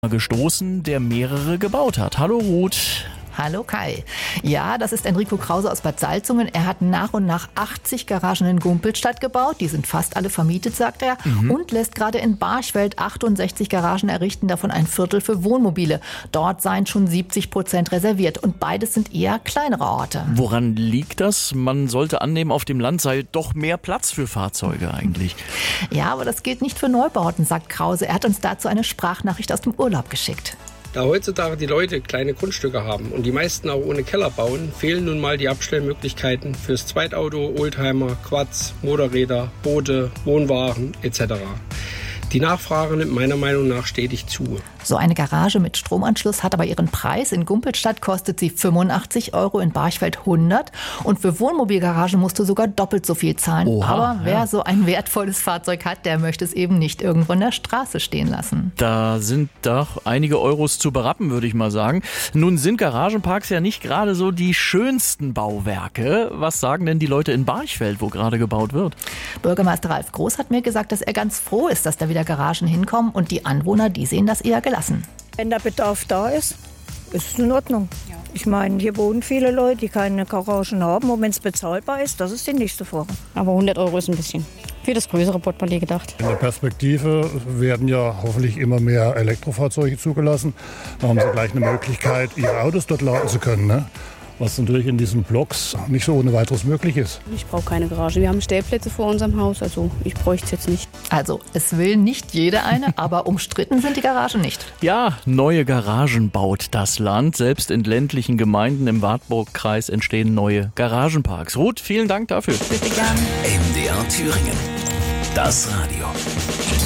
gestoßen, der mehrere gebaut hat. Hallo Ruth. Hallo Kai. Ja, das ist Enrico Krause aus Bad Salzungen. Er hat nach und nach 80 Garagen in Gumpelstadt gebaut. Die sind fast alle vermietet, sagt er. Und lässt gerade in Barchfeld 68 Garagen errichten, davon ein Viertel für Wohnmobile. Dort seien schon 70% reserviert. Und beides sind eher kleinere Orte. Woran liegt das? Man sollte annehmen, auf dem Land sei doch mehr Platz für Fahrzeuge eigentlich. Ja, aber das gilt nicht für Neubauten, sagt Krause. Er hat uns dazu eine Sprachnachricht aus dem Urlaub geschickt. Da heutzutage die Leute kleine Grundstücke haben und die meisten auch ohne Keller bauen, fehlen nun mal die Abstellmöglichkeiten fürs Zweitauto, Oldtimer, Quads, Motorräder, Boote, Wohnwagen etc. Die Nachfrage nimmt meiner Meinung nach stetig zu. So eine Garage mit Stromanschluss hat aber ihren Preis. In Gumpelstadt kostet sie 85 €, in Barchfeld 100. Und für Wohnmobilgaragen musst du sogar doppelt so viel zahlen. Oha, aber wer so ein wertvolles Fahrzeug hat, der möchte es eben nicht irgendwo in der Straße stehen lassen. Da sind doch einige Euros zu berappen, würde ich mal sagen. Nun sind Garagenparks ja nicht gerade so die schönsten Bauwerke. Was sagen denn die Leute in Barchfeld, wo gerade gebaut wird? Bürgermeister Ralf Groß hat mir gesagt, dass er ganz froh ist, dass da wieder Garagen hinkommen. Und die Anwohner, die sehen das eher gelassen. Wenn der Bedarf da ist, ist es in Ordnung. Ich meine, hier wohnen viele Leute, die keine Garagen haben. Und wenn es bezahlbar ist, das ist die nächste Frage. Aber 100 € ist ein bisschen für das größere Portemonnaie gedacht. In der Perspektive werden ja hoffentlich immer mehr Elektrofahrzeuge zugelassen. Da haben sie gleich eine Möglichkeit, ihre Autos dort laden zu können, ne? Was natürlich in diesen Blocks nicht so ohne weiteres möglich ist. Ich brauche keine Garage. Wir haben Stellplätze vor unserem Haus, also ich bräuchte es jetzt nicht. Also, es will nicht jeder eine, aber umstritten sind die Garagen nicht. Ja, neue Garagen baut das Land. Selbst in ländlichen Gemeinden im Wartburg-Kreis entstehen neue Garagenparks. Ruth, vielen Dank dafür. Bitte gern. MDR Thüringen. Das Radio.